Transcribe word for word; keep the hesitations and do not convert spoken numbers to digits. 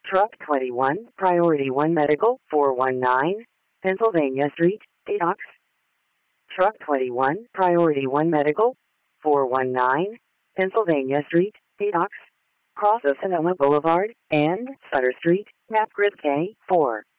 Truck twenty-one, Priority one Medical, four one nine, Pennsylvania Street, Detox. Truck twenty-one, Priority one Medical, four one nine, Pennsylvania Street, Detox. Cross of Sonoma Boulevard and Sutter Street, Map Grid K four.